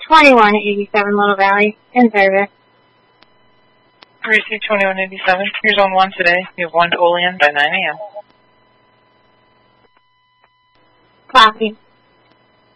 2187 Little Valley, in service. Receive 2187. Here's on 1 today. You have 1 to Olean by 9 a.m. Copy.